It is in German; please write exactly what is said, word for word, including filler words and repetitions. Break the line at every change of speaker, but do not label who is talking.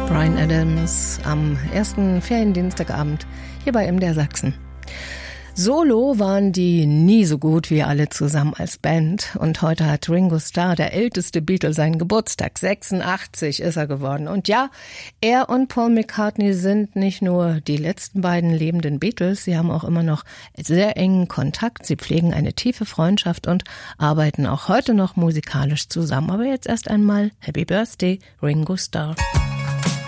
Bryan Adams am ersten Feriendienstagabend hier bei M D R Sachsen. Solo waren die nie so gut wie alle zusammen als Band. Und heute hat Ringo Starr, der älteste Beatle, seinen Geburtstag. sechsundachtzig ist er geworden. Und ja, er und Paul McCartney sind nicht nur die letzten beiden lebenden Beatles, sie haben auch immer noch sehr engen Kontakt. Sie pflegen eine tiefe Freundschaft und arbeiten auch heute noch musikalisch zusammen. Aber jetzt erst einmal Happy Birthday, Ringo Starr.